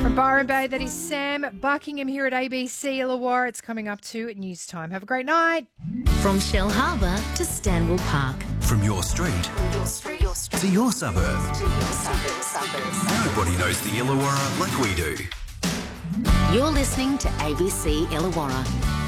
From Byron Bay, that is Sam Buckingham here at ABC Illawarra. It's coming up to news time. Have a great night. From Shell Harbour to Stanwell Park. From your street to your suburb. Nobody knows the Illawarra like we do. You're listening to ABC Illawarra.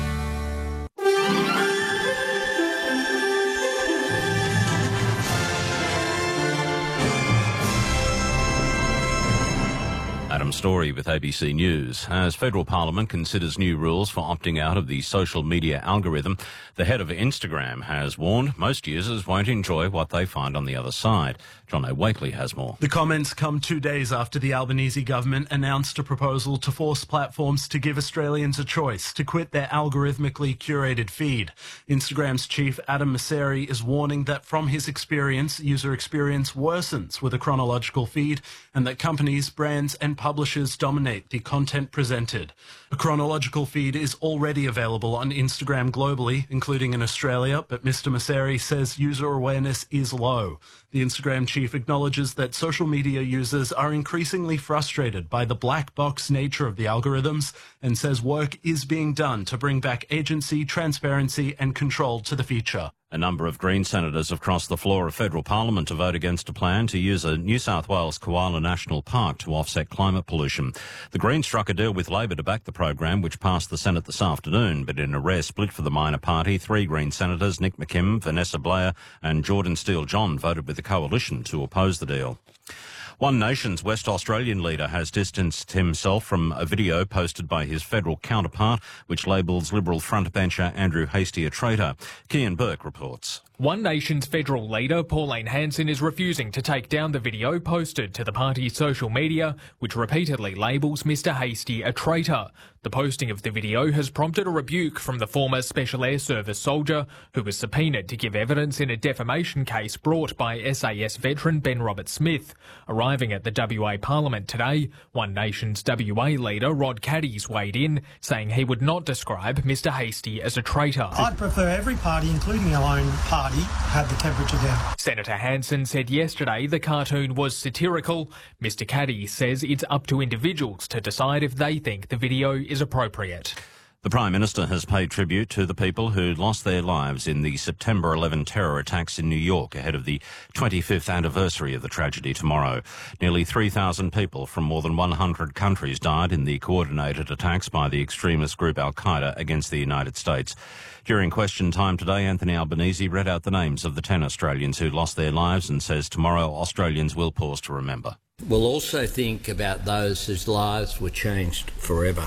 Adam Story with ABC News. As Federal Parliament considers new rules for opting out of the social media algorithm, the head of Instagram has warned most users won't enjoy what they find on the other side. John O'Wakely has more. The comments come 2 days after the Albanese government announced a proposal to force platforms to give Australians a choice to quit their algorithmically curated feed. Instagram's chief Adam Mosseri is warning that from his experience, user experience worsens with a chronological feed and that companies, brands and publishers dominate the content presented. A chronological feed is already available on Instagram globally, including in Australia, but Mr. Mosseri says user awareness is low. The Instagram chief acknowledges that social media users are increasingly frustrated by the black box nature of the algorithms and says work is being done to bring back agency, transparency and control to the feature. A number of Green senators have crossed the floor of federal parliament to vote against a plan to use a New South Wales koala national park to offset climate pollution. The Greens struck a deal with Labor to back the program, which passed the Senate this afternoon, but in a rare split for the minor party, 3 Green senators, Nick McKim, Vanessa Blair and Jordan Steele-John, voted with the coalition to oppose the deal. One Nation's West Australian leader has distanced himself from a video posted by his federal counterpart, which labels Liberal frontbencher Andrew Hastie a traitor. Kian Burke reports. One Nation's federal leader, Pauline Hanson, is refusing to take down the video posted to the party's social media, which repeatedly labels Mr Hastie a traitor. The posting of the video has prompted a rebuke from the former Special Air Service soldier, who was subpoenaed to give evidence in a defamation case brought by SAS veteran Ben Roberts-Smith. Arriving at the WA Parliament today, One Nation's WA leader Rod Caddies weighed in, saying he would not describe Mr Hastie as a traitor. I'd prefer every party, including our own party, had the temperature down. Senator Hanson said yesterday the cartoon was satirical. Mr Caddies says it's up to individuals to decide if they think the video is appropriate. The Prime Minister has paid tribute to the people who lost their lives in the September 11 terror attacks in New York ahead of the 25th anniversary of the tragedy tomorrow. Nearly 3,000 people from more than 100 countries died in the coordinated attacks by the extremist group Al-Qaeda against the United States. During question time today, Anthony Albanese read out the names of the 10 Australians who lost their lives and says tomorrow Australians will pause to remember. We'll also think about those whose lives were changed forever.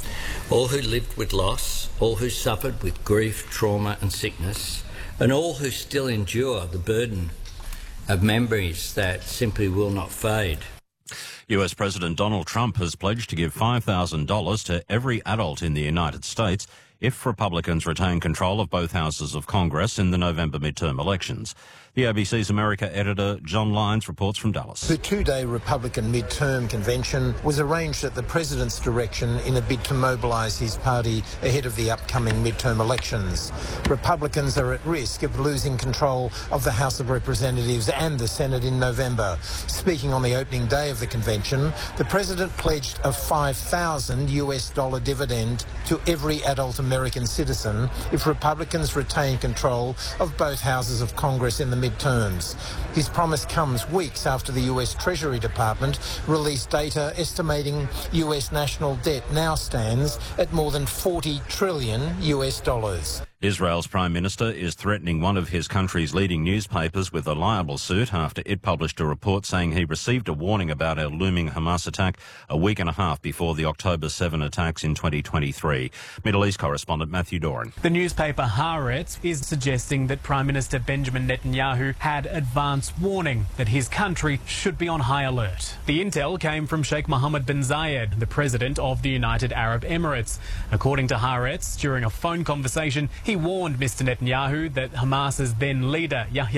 All who lived with loss, all who suffered with grief, trauma and sickness, and all who still endure the burden of memories that simply will not fade. US President Donald Trump has pledged to give $5,000 to every adult in the United States if Republicans retain control of both houses of Congress in the November midterm elections. The ABC's America editor John Lyons reports from Dallas. The 2-day Republican midterm convention was arranged at the president's direction in a bid to mobilise his party ahead of the upcoming midterm elections. Republicans are at risk of losing control of the House of Representatives and the Senate in November. Speaking on the opening day of the convention, the president pledged a $5,000 dividend to every adult American citizen if Republicans retain control of both houses of Congress in the midterms. His promise comes weeks after the US Treasury Department released data estimating US national debt now stands at more than $40 trillion. Israel's Prime Minister is threatening one of his country's leading newspapers with a liable suit after it published a report saying he received a warning about a looming Hamas attack a week and a half before the October 7 attacks in 2023. Middle East correspondent Matthew Doran. The newspaper Haaretz is suggesting that Prime Minister Benjamin Netanyahu had advance warning that his country should be on high alert. The intel came from Sheikh Mohammed bin Zayed, the president of the United Arab Emirates. According to Haaretz, during a phone conversation, he warned Mr Netanyahu that Hamas's then leader, Yahya